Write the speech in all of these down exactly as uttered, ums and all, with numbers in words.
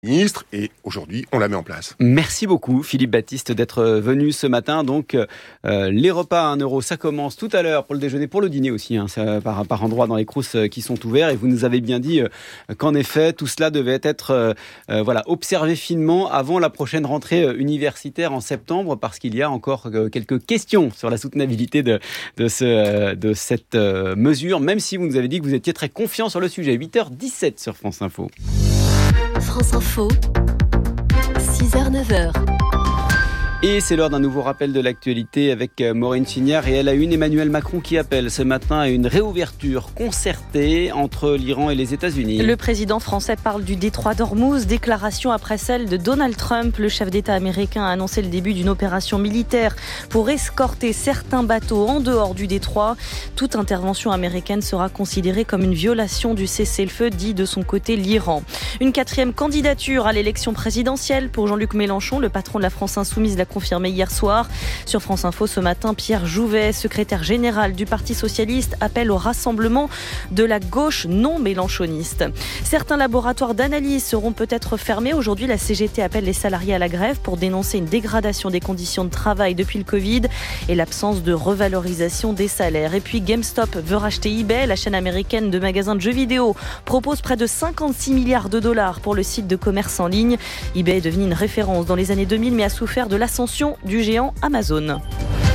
ministre et aujourd'hui on la met en place. Merci beaucoup Philippe Baptiste d'être venu ce matin. Donc euh, les repas à un euro, ça commence tout à l'heure pour le déjeuner, pour le dîner aussi, hein, ça, par, par endroits dans les Crous qui sont ouverts. Et vous nous avez bien dit euh, qu'en effet tout cela devait être euh, euh, voilà, observé finement avant la prochaine rentrée universitaire en septembre, parce qu'il y a encore euh, quelques questions sur la soutenabilité de, de, ce, euh, de cette euh, mesure, même si vous nous avez dit que vous étiez très confiant sur le sujet. huit heures dix-sept sur France Info. France Info, six heures neuf heures. Et c'est l'heure d'un nouveau rappel de l'actualité avec Maureen Chignard. Et elle a une Emmanuel Macron qui appelle ce matin à une réouverture concertée entre l'Iran et les États-Unis. Le président français parle du détroit d'Ormuz, déclaration après celle de Donald Trump. Le chef d'État américain a annoncé le début d'une opération militaire pour escorter certains bateaux en dehors du détroit. Toute intervention américaine sera considérée comme une violation du cessez-le-feu, dit de son côté l'Iran. Une quatrième candidature à l'élection présidentielle pour Jean-Luc Mélenchon, le patron de la France Insoumise, l'a confirmé hier soir. Sur France Info ce matin, Pierre Jouvet, secrétaire général du Parti Socialiste, appelle au rassemblement de la gauche non mélenchoniste. Certains laboratoires d'analyse seront peut-être fermés. Aujourd'hui, la C G T appelle les salariés à la grève pour dénoncer une dégradation des conditions de travail depuis le Covid et l'absence de revalorisation des salaires. Et puis GameStop veut racheter eBay. La chaîne américaine de magasins de jeux vidéo propose près de cinquante-six milliards de dollars pour le site de commerce en ligne. eBay est devenu une référence dans les années deux mille mais a souffert de l'ascension du géant Amazon.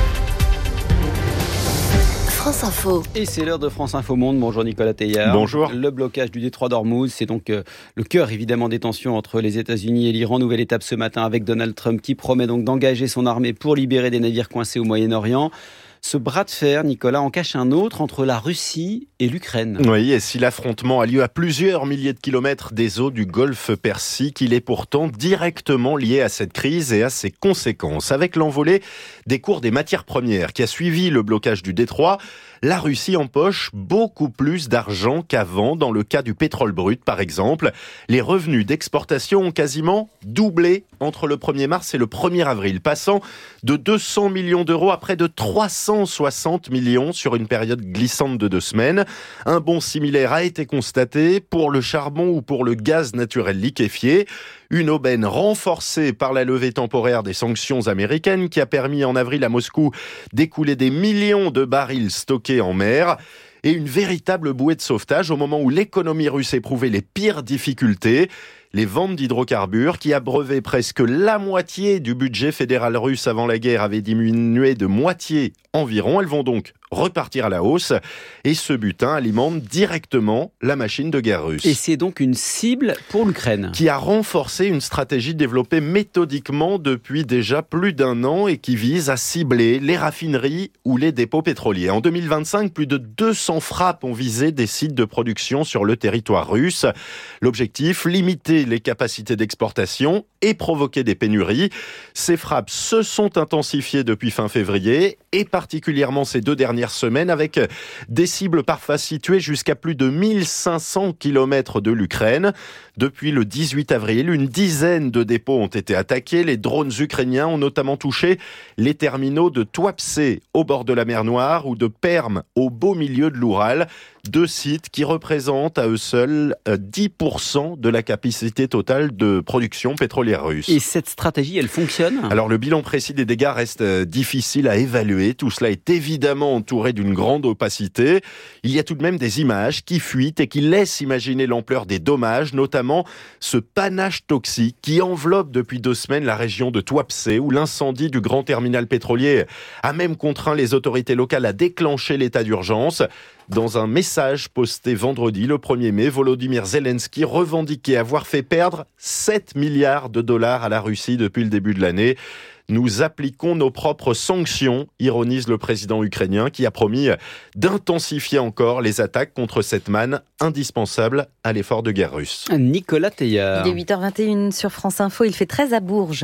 France Info. Et c'est l'heure de France Info Monde. Bonjour Nicolas Teillard. Bonjour. Le blocage du détroit d'Ormuz, c'est donc euh, le cœur évidemment des tensions entre les États-Unis et l'Iran. Nouvelle étape ce matin avec Donald Trump qui promet donc d'engager son armée pour libérer des navires coincés au Moyen-Orient. Ce bras de fer, Nicolas, en cache un autre entre la Russie et l'Ukraine. Oui, et si l'affrontement a lieu à plusieurs milliers de kilomètres des eaux du Golfe Persique, il est pourtant directement lié à cette crise et à ses conséquences. Avec l'envolée des cours des matières premières qui a suivi le blocage du détroit, la Russie empoche beaucoup plus d'argent qu'avant. Dans le cas du pétrole brut, par exemple, les revenus d'exportation ont quasiment doublé entre le premier mars et le premier avril, passant de deux cents millions d'euros à près de trois cent soixante millions sur une période glissante de deux semaines. Un bond similaire a été constaté pour le charbon ou pour le gaz naturel liquéfié. Une aubaine renforcée par la levée temporaire des sanctions américaines qui a permis en avril à Moscou d'écouler des millions de barils stockés en mer. Et une véritable bouée de sauvetage au moment où l'économie russe éprouvait les pires difficultés. Les ventes d'hydrocarbures qui abreuvaient presque la moitié du budget fédéral russe avant la guerre avaient diminué de moitié environ. Elles vont donc repartir à la hausse et ce butin alimente directement la machine de guerre russe. Et c'est donc une cible pour l'Ukraine, qui a renforcé une stratégie développée méthodiquement depuis déjà plus d'un an et qui vise à cibler les raffineries ou les dépôts pétroliers. En deux mille vingt-cinq, plus de deux cents frappes ont visé des sites de production sur le territoire russe. L'objectif, limiter les capacités d'exportation et provoquer des pénuries. Ces frappes se sont intensifiées depuis fin février et particulièrement ces deux dernières semaines avec des cibles parfois situées jusqu'à plus de mille cinq cents kilomètres de l'Ukraine. Depuis le dix-huit avril, une dizaine de dépôts ont été attaqués. Les drones ukrainiens ont notamment touché les terminaux de Tuapse au bord de la mer Noire ou de Perm au beau milieu de l'Oural. Deux sites qui représentent à eux seuls dix pour cent de la capacité totale de production pétrolière russe. Et cette stratégie, elle fonctionne ? Alors le bilan précis des dégâts reste difficile à évaluer. Tout cela est évidemment entouré d'une grande opacité. Il y a tout de même des images qui fuitent et qui laissent imaginer l'ampleur des dommages, notamment ce panache toxique qui enveloppe depuis deux semaines la région de Tuapse, où l'incendie du grand terminal pétrolier a même contraint les autorités locales à déclencher l'état d'urgence. Dans un message posté vendredi, le premier mai, Volodymyr Zelensky revendiquait avoir fait perdre sept milliards de dollars à la Russie depuis le début de l'année. Nous appliquons nos propres sanctions, ironise le président ukrainien qui a promis d'intensifier encore les attaques contre cette manne indispensable à l'effort de guerre russe. Nicolas Teillard. Il est huit heures vingt et une sur France Info, il fait treize à Bourges.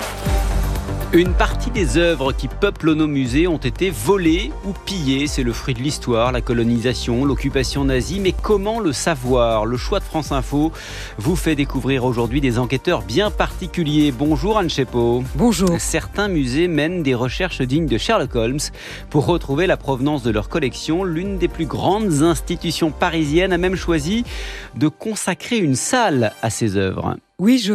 Une partie des œuvres qui peuplent nos musées ont été volées ou pillées. C'est le fruit de l'histoire, la colonisation, l'occupation nazie. Mais comment le savoir ? Le choix de France Info vous fait découvrir aujourd'hui des enquêteurs bien particuliers. Bonjour Anne Chepot. Bonjour. Certains musées mènent des recherches dignes de Sherlock Holmes pour retrouver la provenance de leur collection. L'une des plus grandes institutions parisiennes a même choisi de consacrer une salle à ces œuvres. Oui, je